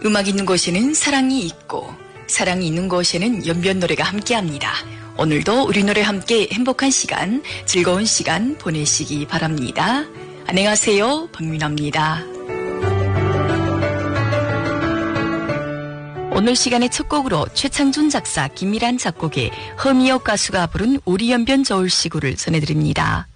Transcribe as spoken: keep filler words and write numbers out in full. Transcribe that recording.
음악 있는 곳에는 사랑이 있고 사랑이 있는 곳에는 연변 노래가 함께합니다. 오늘도 우리 노래 함께 행복한 시간, 즐거운 시간 보내시기 바랍니다. 안녕하세요, 박민아입니다. 오늘 시간의 첫 곡으로 최창준 작사, 김미란 작곡의 허미옥 가수가 부른 우리 연변 저울시구를 전해드립니다.